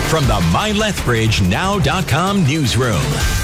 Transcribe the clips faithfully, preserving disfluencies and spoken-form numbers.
from the my lethbridge now dot com newsroom.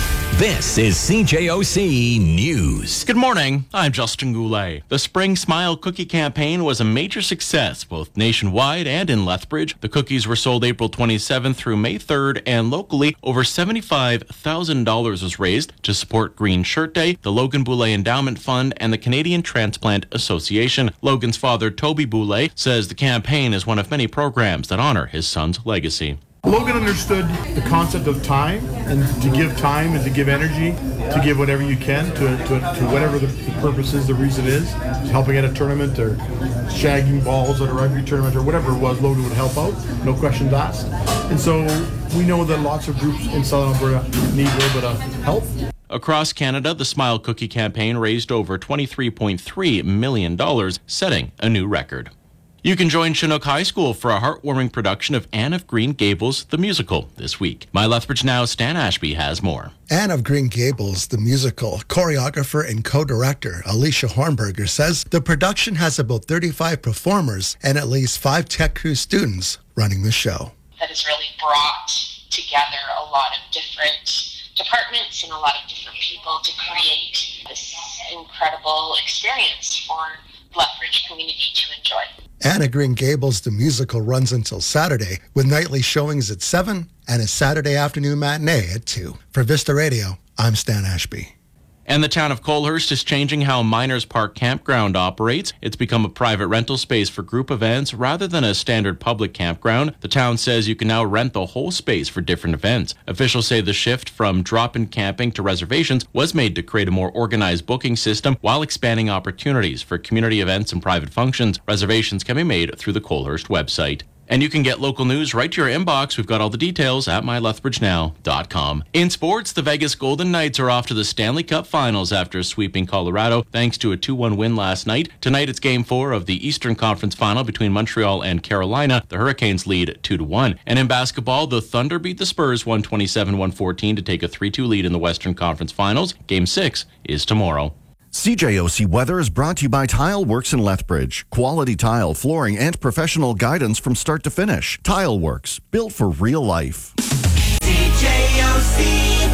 This is C J O C News. Good morning, I'm Justin Goulet. The Spring Smile Cookie campaign was a major success, both nationwide and in Lethbridge. The cookies were sold April twenty-seventh through May third, and locally, over seventy-five thousand dollars was raised to support Green Shirt Day, the Logan Boulay Endowment Fund, and the Canadian Transplant Association. Logan's father, Toby Boulay, says the campaign is one of many programs that honor his son's legacy. Logan understood the concept of time, and to give time and to give energy, to give whatever you can to, to, to whatever the, the purpose is, the reason is, helping at a tournament or shagging balls at a rugby tournament or whatever it was, Logan would help out, no questions asked. And so we know that lots of groups in Southern Alberta need a little bit of help. Across Canada, the Smile Cookie campaign raised over twenty-three point three million dollars, setting a new record. You can join Chinook High School for a heartwarming production of Anne of Green Gables, the musical, this week. My Lethbridge Now, Stan Ashby has more. Anne of Green Gables, the musical, choreographer and co-director Alicia Hornberger says the production has about thirty-five performers and at least five Tech Crew students running the show. That has really brought together a lot of different departments and a lot of different people to create this incredible experience for Lethbridge community to enjoy. Anne of Green Gables, the musical, runs until Saturday, with nightly showings at seven and a Saturday afternoon matinee at two. For Vista Radio, I'm Stan Ashby. And the town of Colehurst is changing how Miners Park Campground operates. It's become a private rental space for group events rather than a standard public campground. The town says you can now rent the whole space for different events. Officials say the shift from drop-in camping to reservations was made to create a more organized booking system while expanding opportunities for community events and private functions. Reservations can be made through the Colehurst website. And you can get local news right to your inbox. We've got all the details at my lethbridge now dot com. In sports, the Vegas Golden Knights are off to the Stanley Cup Finals after sweeping Colorado thanks to a two one win last night. Tonight it's Game four of the Eastern Conference Final between Montreal and Carolina. The Hurricanes lead two to one. And in basketball, the Thunder beat the Spurs one twenty-seven to one fourteen to take a three two lead in the Western Conference Finals. Game six is tomorrow. C J O C Weather is brought to you by Tile Works in Lethbridge. Quality tile, flooring, and professional guidance from start to finish. Tile Works, built for real life. C J O C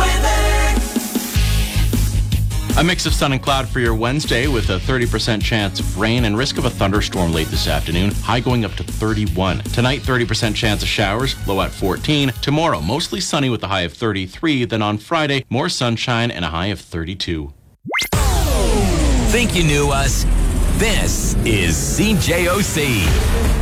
Weather. A mix of sun and cloud for your Wednesday with a thirty percent chance of rain and risk of a thunderstorm late this afternoon. High going up to thirty-one. Tonight, thirty percent chance of showers, low at fourteen. Tomorrow, mostly sunny with a high of thirty-three. Then on Friday, more sunshine and a high of thirty-two. Think you knew us? This is C J O C.